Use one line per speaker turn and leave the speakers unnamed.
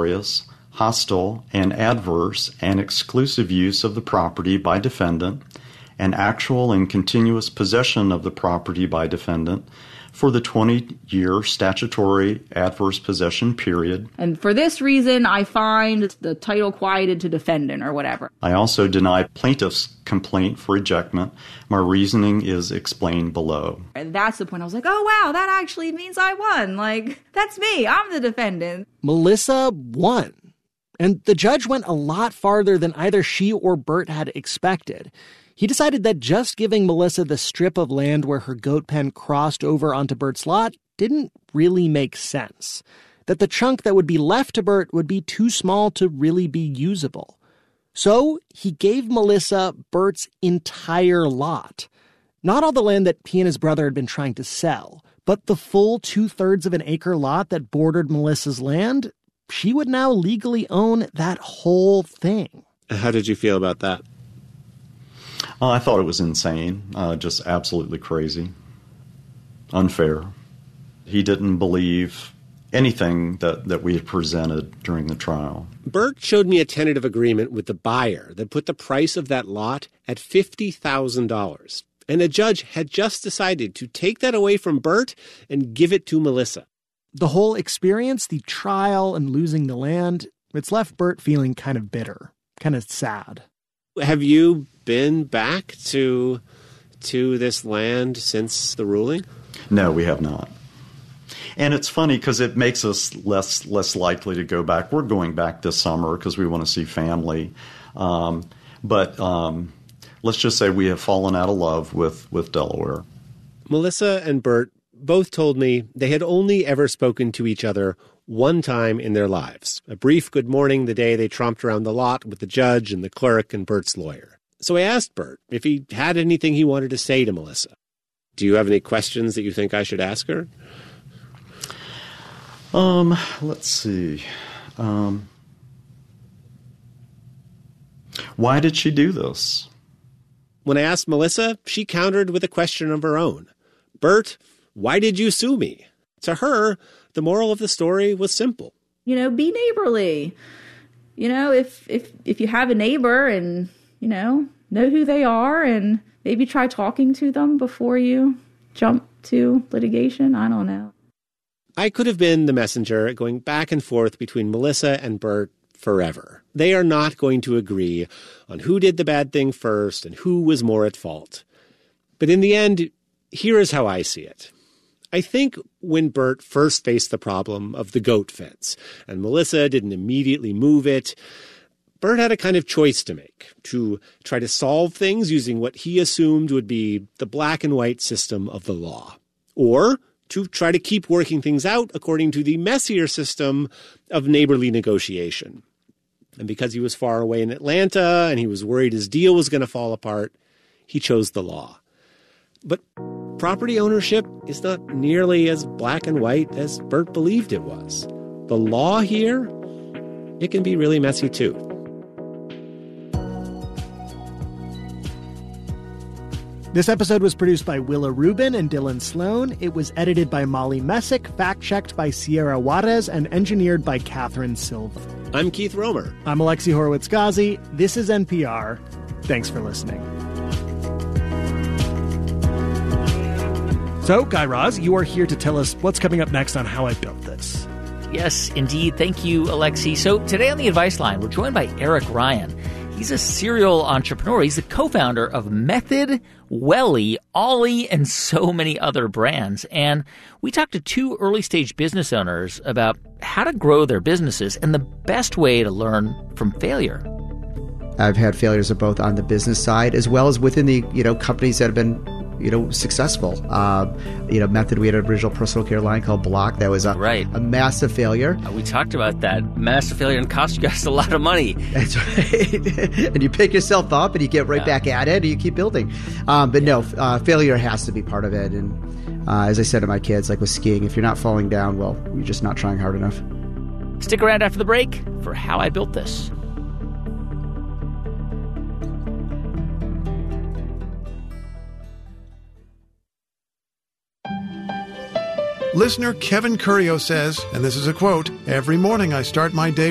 hostile, and adverse and exclusive use of the property by defendant, and actual and continuous possession of the property by defendant for the 20-year statutory adverse possession period.
And for this reason, I find the title quieted to defendant or whatever.
I also deny plaintiff's complaint for ejectment. My reasoning is explained below.
And that's the point. I was like, oh, wow, that actually means I won. Like, that's me. I'm the defendant.
Melissa won. And the judge went a lot farther than either she or Bert had expected. He decided that just giving Melissa the strip of land where her goat pen crossed over onto Bert's lot didn't really make sense. That the chunk that would be left to Bert would be too small to really be usable. So he gave Melissa Bert's entire lot. Not all the land that he and his brother had been trying to sell, but the full 2/3 of an acre lot that bordered Melissa's land. She would now legally own that whole thing.
How did you feel about that?
I thought it was insane, just absolutely crazy, unfair. He didn't believe anything that we had presented during the trial.
Bert showed me a tentative agreement with the buyer that put the price of that lot at $50,000. And a judge had just decided to take that away from Bert and give it to Melissa.
The whole experience, the trial and losing the land, it's left Bert feeling kind of bitter, kind of sad.
Have you been back to this land since the ruling?
No, we have not. And it's funny because it makes us less likely to go back. We're going back this summer because we want to see family. But let's just say we have fallen out of love with Delaware.
Melissa and Bert both told me they had only ever spoken to each other one time in their lives. A brief good morning the day they tromped around the lot with the judge and the clerk and Bert's lawyer. So I asked Bert if he had anything he wanted to say to Melissa. Do you have any questions that you think I should ask her?
Let's see. Why did she do this?
When I asked Melissa, she countered with a question of her own. Bert, why did you sue me? To her, the moral of the story was simple.
Be neighborly. If you have a neighbor and, know who they are and maybe try talking to them before you jump to litigation. I don't know.
I could have been the messenger going back and forth between Melissa and Bert forever. They are not going to agree on who did the bad thing first and who was more at fault. But in the end, here is how I see it. I think when Bert first faced the problem of the goat fence and Melissa didn't immediately move it, Bert had a kind of choice to make, to try to solve things using what he assumed would be the black and white system of the law, or to try to keep working things out according to the messier system of neighborly negotiation. And because he was far away in Atlanta and he was worried his deal was going to fall apart, he chose the law. But property ownership is not nearly as black and white as Bert believed it was. The law here, it can be really messy too.
This episode was produced by Willa Rubin and Dylan Sloan. It was edited by Molly Messick, fact-checked by Sierra Juarez, and engineered by Catherine Silva.
I'm Keith Romer.
I'm Alexi Horowitz-Ghazi. This is NPR. Thanks for listening. So, Guy Raz, you are here to tell us what's coming up next on How I Built This.
Yes, indeed. Thank you, Alexi. So today on the Advice Line, we're joined by Eric Ryan. He's a serial entrepreneur. He's the co-founder of Method, Welly, Ollie, and so many other brands. And we talked to two early-stage business owners about how to grow their businesses and the best way to learn from failure.
I've had failures both on the business side as well as within the, companies that have been, successful. Method, we had an original personal care line called Block. That was a massive failure.
We talked about that. Massive failure and cost you guys a lot of money.
That's right. And you pick yourself up and you get right back at it and you keep building. Failure has to be part of it. And as I said to my kids, like with skiing, if you're not falling down, well, you're just not trying hard enough.
Stick around after the break for How I Built This.
Listener Kevin Curio says, and this is a quote, "Every morning I start my day